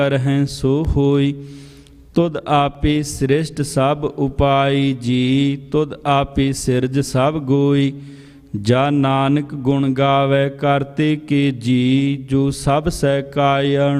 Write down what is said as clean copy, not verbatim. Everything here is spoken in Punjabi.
ਰਹੈਂ ਸੋ ਹੋਈ। ਤੁਧ ਆਪੇ ਸ੍ਰਿਸ਼ਟ ਸਭ ਉਪਾਈ ਜੀ, ਤੁਧ ਆਪੇ ਸਿਰਜ ਸਭ ਗੋਈ। ਜਾ ਨਾਨਕ ਗੁਣ ਗਾਵੈ ਕਰਤੇ ਕੇ ਜੀ, ਜੋ ਸਭ ਸਹਿ ਕਾਇ